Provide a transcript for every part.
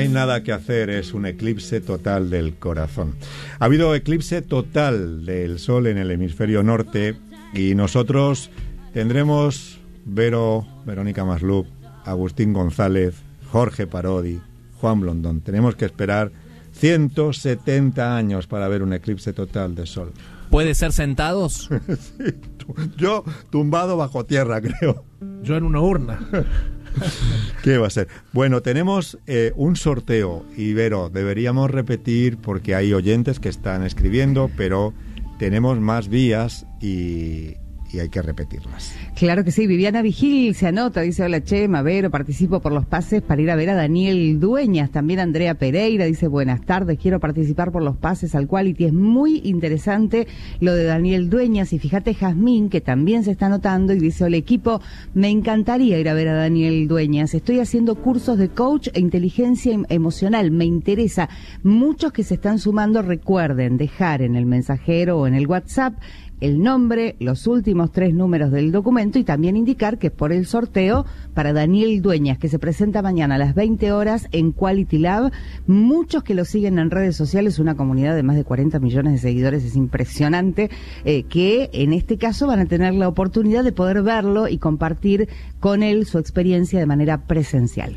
hay nada que hacer, es un eclipse total del corazón. Ha habido eclipse total del Sol en el hemisferio norte y nosotros tendremos Verónica Maslub, Agustín González, Jorge Parodi, Juan Blondón. Tenemos que esperar 170 años para ver un eclipse total de Sol. ¿Puede ser sentados? Sí, yo tumbado bajo tierra, creo. Yo en una urna. ¿Qué va a ser? Bueno, tenemos un sorteo y Vero, deberíamos repetir porque hay oyentes que están escribiendo, pero tenemos más vías y hay que repetirlas. Claro que sí. Viviana Vigil se anota, dice: hola Chema, Vero, participo por los pases para ir a ver a Daniel Dueñas. También Andrea Pereira dice: buenas tardes, quiero participar por los pases al Quality. Es muy interesante lo de Daniel Dueñas. Y fíjate Jazmín, que también se está anotando y dice: hola equipo, me encantaría ir a ver a Daniel Dueñas. Estoy haciendo cursos de coach e inteligencia emocional, me interesa. Muchos que se están sumando, recuerden dejar en el mensajero o en el WhatsApp el nombre, los últimos 3 números del documento y también indicar que es por el sorteo para Daniel Dueñas, que se presenta mañana a las 20 horas en Quality Lab. Muchos que lo siguen en redes sociales, una comunidad de más de 40 millones de seguidores, es impresionante, que en este caso van a tener la oportunidad de poder verlo y compartir con él su experiencia de manera presencial.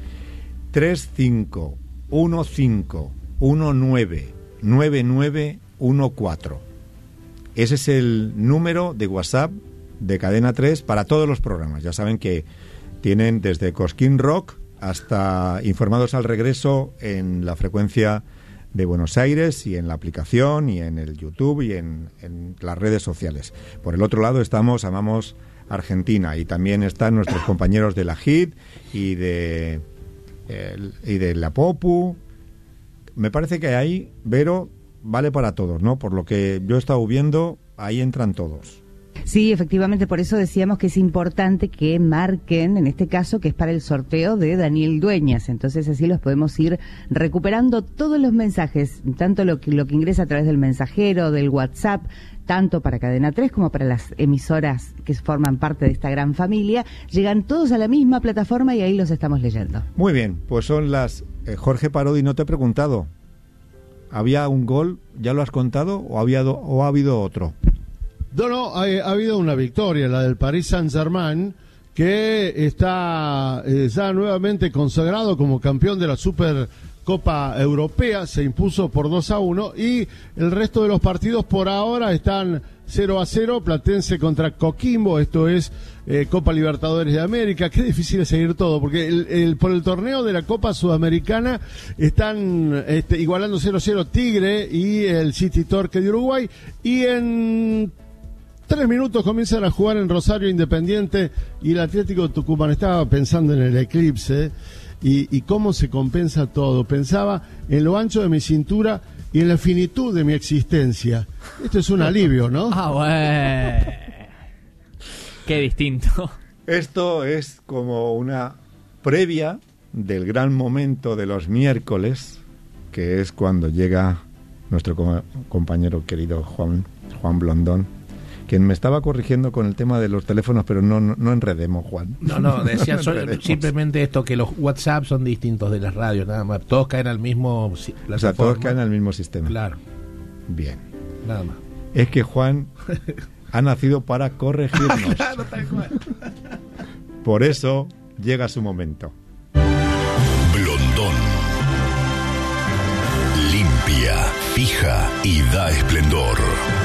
3515199914. Ese es el número de WhatsApp de Cadena 3 para todos los programas. Ya saben que tienen desde Cosquín Rock hasta Informados al Regreso en la frecuencia de Buenos Aires y en la aplicación y en el YouTube y en las redes sociales. Por el otro lado estamos Amamos Argentina y también están nuestros compañeros de la HIT y de la Popu. Me parece que ahí, Vero, vale para todos, ¿no? Por lo que yo he estado viendo, ahí entran todos. Sí, efectivamente, por eso decíamos que es importante que marquen, en este caso, que es para el sorteo de Daniel Dueñas. Entonces así los podemos ir recuperando todos los mensajes, tanto lo que ingresa a través del mensajero, del WhatsApp, tanto para Cadena 3 como para las emisoras que forman parte de esta gran familia. Llegan todos a la misma plataforma y ahí los estamos leyendo. Muy bien, pues son las... Jorge Parodi, no te he preguntado. ¿Había un gol? ¿Ya lo has contado? ¿O ha habido otro? No, ha habido una victoria, la del Paris Saint-Germain, que está ya nuevamente consagrado como campeón de la Supercopa Europea. Se impuso por 2-1 y el resto de los partidos por ahora están 0-0. Platense contra Coquimbo, esto es Copa Libertadores de América. Qué difícil es seguir todo, porque por el torneo de la Copa Sudamericana están igualando 0-0 Tigre y el City Torque de Uruguay, y en 3 minutos comienzan a jugar en Rosario Independiente y el Atlético Tucumán. Estaba pensando en el eclipse y cómo se compensa todo. Pensaba en lo ancho de mi cintura y en la finitud de mi existencia. Esto es un alivio, ¿no? Ah, bueno. Qué distinto. Esto es como una previa del gran momento de los miércoles, que es cuando llega nuestro compañero querido Juan Blondón, quien me estaba corrigiendo con el tema de los teléfonos, pero no enredemos, Juan. No, decía simplemente esto, que los WhatsApp son distintos de las radios, nada más. Todos caen al mismo plataforma. O sea, todos caen al mismo sistema. Claro. Bien. Nada más. Es que Juan ha nacido para corregirnos. Claro, tal cual. Por eso llega su momento. Blondón. Limpia, fija y da esplendor.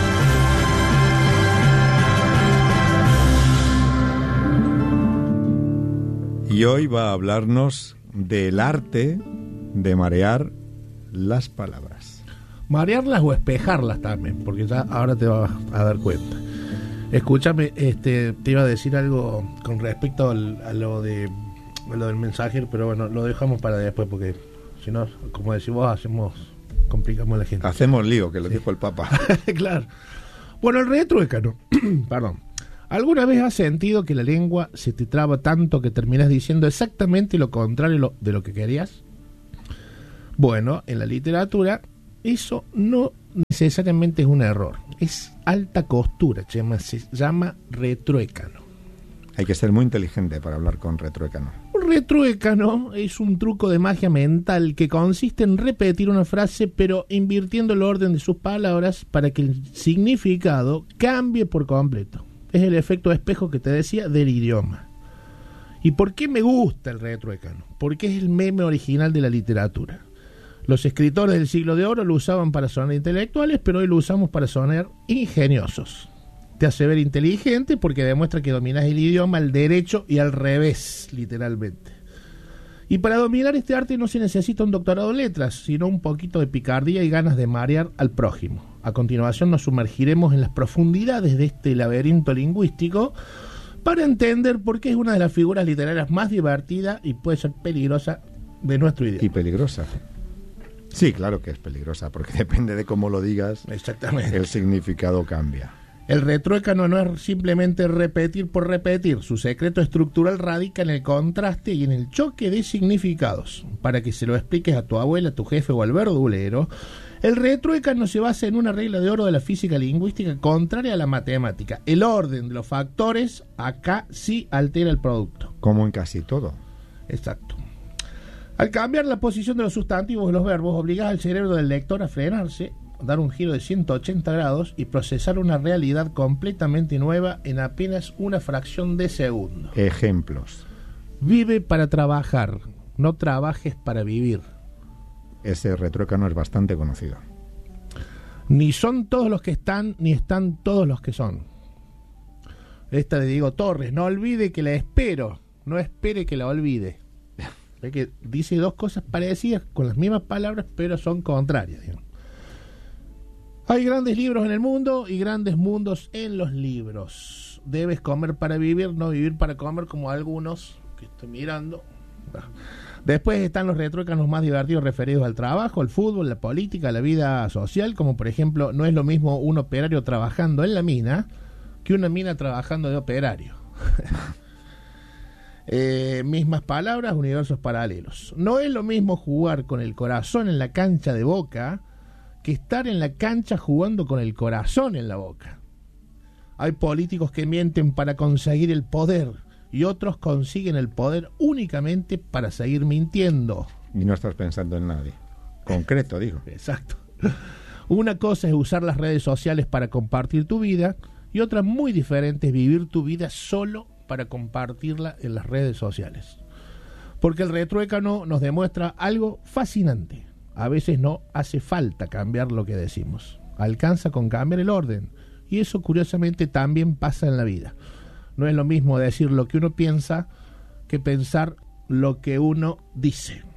Y hoy va a hablarnos del arte de marear las palabras. Marearlas o espejarlas también, porque ya ahora te vas a dar cuenta. Escúchame, te iba a decir algo con respecto a lo del mensaje, pero bueno, lo dejamos para después, porque si no, como decís vos, complicamos a la gente. Hacemos lío, que lo dijo el Papa. Claro. Bueno, el retruécano, perdón. ¿Alguna vez has sentido que la lengua se te traba tanto que terminas diciendo exactamente lo contrario de lo que querías? Bueno, en la literatura eso no necesariamente es un error, es alta costura, se llama retruécano. Hay que ser muy inteligente para hablar con retruécano. Un retruécano es un truco de magia mental que consiste en repetir una frase pero invirtiendo el orden de sus palabras para que el significado cambie por completo. Es el efecto espejo que te decía del idioma. ¿Y por qué me gusta el retruécano? Porque es el meme original de la literatura. Los escritores del siglo de oro lo usaban para sonar intelectuales, pero hoy lo usamos para sonar ingeniosos. Te hace ver inteligente porque demuestra que dominas el idioma al derecho y al revés, literalmente. Y para dominar este arte no se necesita un doctorado en letras, sino un poquito de picardía y ganas de marear al prójimo. A continuación nos sumergiremos en las profundidades de este laberinto lingüístico para entender por qué es una de las figuras literarias más divertidas y puede ser peligrosa de nuestro idioma. Y peligrosa. Sí, claro que es peligrosa, porque depende de cómo lo digas, Exactamente. el significado cambia. El retruécano no es simplemente repetir por repetir. Su secreto estructural radica en el contraste y en el choque de significados. Para que se lo expliques a tu abuela, a tu jefe o al verdulero, el retruécano se basa en una regla de oro de la física lingüística contraria a la matemática. El orden de los factores acá sí altera el producto. Como en casi todo. Exacto. Al cambiar la posición de los sustantivos y los verbos, obligas al cerebro del lector a frenarse, dar un giro de 180 grados y procesar una realidad completamente nueva en apenas una fracción de segundo. Ejemplos. Vive para trabajar, no trabajes para vivir. Ese retruécano es bastante conocido. Ni son todos los que están, ni están todos los que son. Esta de Diego Torres: no olvide que la espero, no espere que la olvide. Es que dice dos cosas parecidas con las mismas palabras, pero son contrarias, digamos. Hay grandes libros en el mundo y grandes mundos en los libros. Debes comer para vivir, no vivir para comer, como algunos que estoy mirando. Después están los retruécanos más divertidos referidos al trabajo, al fútbol, la política, la vida social, como por ejemplo, no es lo mismo un operario trabajando en la mina que una mina trabajando de operario. Mismas palabras, universos paralelos. No es lo mismo jugar con el corazón en la cancha de Boca que estar en la cancha jugando con el corazón en la boca. Hay políticos que mienten para conseguir el poder y otros consiguen el poder únicamente para seguir mintiendo. Y no estás pensando en nadie. Concreto, digo. Exacto. Una cosa es usar las redes sociales para compartir tu vida y otra muy diferente es vivir tu vida solo para compartirla en las redes sociales. Porque el retruécano nos demuestra algo fascinante. A veces no hace falta cambiar lo que decimos. Alcanza con cambiar el orden. Y eso curiosamente también pasa en la vida. No es lo mismo decir lo que uno piensa que pensar lo que uno dice.